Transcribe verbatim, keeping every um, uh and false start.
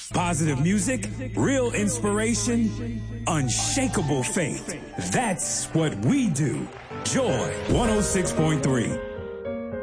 Positive music, real inspiration, unshakable faith. That's what we do. Joy one oh six point three.